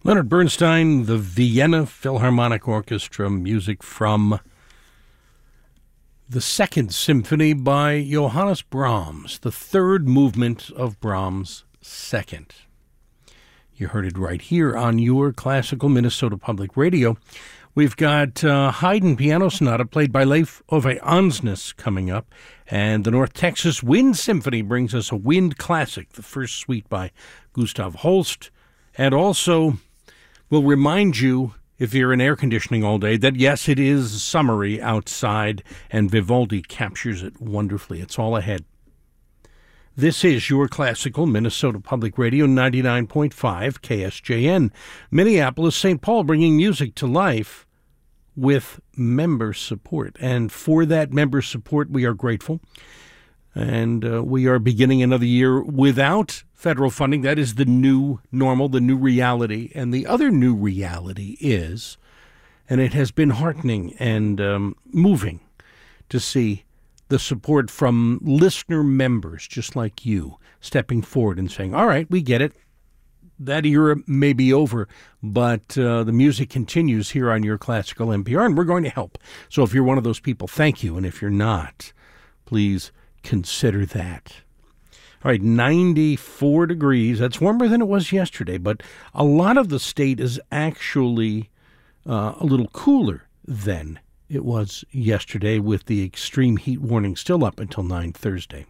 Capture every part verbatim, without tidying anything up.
Leonard Bernstein, the Vienna Philharmonic Orchestra, music from the Second Symphony by Johannes Brahms, the third movement of Brahms' Second. You heard it right here on your classical Minnesota Public Radio. We've got uh, Haydn Piano Sonata played by Leif Ove Ansnes coming up, and the North Texas Wind Symphony brings us a wind classic, the first suite by Gustav Holst, and also we'll remind you, if you're in air conditioning all day, that yes, it is summery outside, and Vivaldi captures it wonderfully. It's all ahead. This is your classical Minnesota Public Radio, ninety-nine point five K S J N, Minneapolis, Saint Paul, bringing music to life with member support. And for that member support, we are grateful. And uh, we are beginning another year without federal funding. That is the new normal, the new reality. And the other new reality is, and it has been heartening and um, moving to see the support from listener members just like you stepping forward and saying, all right, we get it. That era may be over, but uh, the music continues here on your classical N P R, and we're going to help. So if you're one of those people, thank you. And if you're not, please consider that. All right, ninety-four degrees. That's warmer than it was yesterday, but a lot of the state is actually uh, a little cooler than it was yesterday, with the extreme heat warning still up until nine Thursday.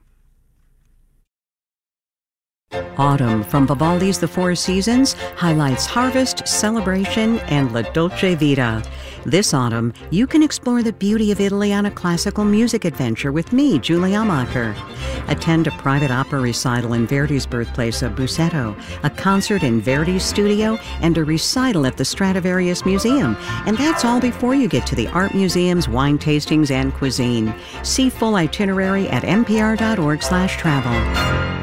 Autumn from Vivaldi's The Four Seasons highlights harvest, celebration, and La Dolce Vita. This autumn, you can explore the beauty of Italy on a classical music adventure with me, Julie Amacher. Attend a private opera recital in Verdi's birthplace of Busseto, a concert in Verdi's studio, and a recital at the Stradivarius Museum. And that's all before you get to the art museums, wine tastings, and cuisine. See full itinerary at npr.org slash travel.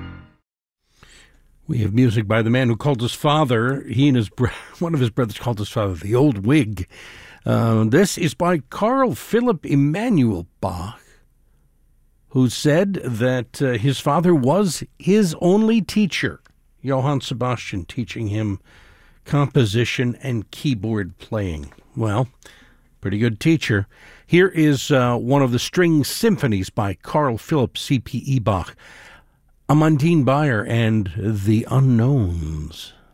We have music by the man who called his father, he and his bro- one of his brothers called his father the Old Whig. Uh, this is by Carl Philipp Emanuel Bach, who said that uh, his father was his only teacher, Johann Sebastian, teaching him composition and keyboard playing. Well, pretty good teacher. Here is uh, one of the string symphonies by Carl Philipp C P E Bach, Amandine Bayer and the Unknowns.